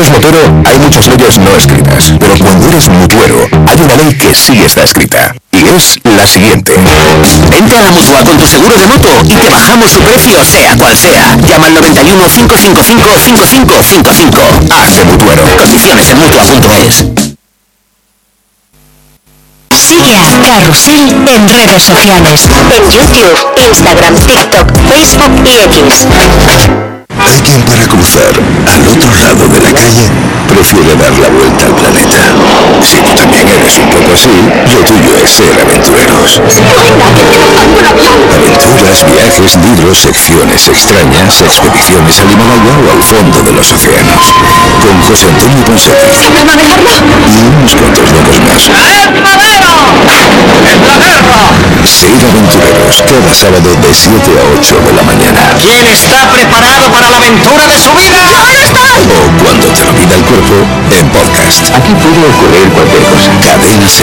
eres motero, hay muchas leyes no escritas, pero cuando eres mutuero, hay una ley que sí está escrita, y es la siguiente. Vente a la Mutua con tu seguro de moto y te bajamos su precio sea cual sea. Llama al 91 555 5555. Hazte mutuero. Condiciones en Mutua.es. Sigue a Carrusel en redes sociales. En YouTube, Instagram, TikTok, Facebook y X. Hay quien para cruzar al otro lado de la calle prefiere dar la vuelta al planeta. Si tú también eres un poco así, lo tuyo es ser aventureros. Aventuras, viajes, libros, secciones extrañas, expediciones al Himalaya o al fondo de los océanos. Con José Antonio Ponsati. Y unos cuantos locos más. Ser aventureros cada sábado de 7 a 8 de la mañana. ¿Quién está preparado para la aventura de su vida? O cuando te lo pida el cuerpo, en podcast. Aquí puede ocurrir cualquier cosa. Cadena Ser.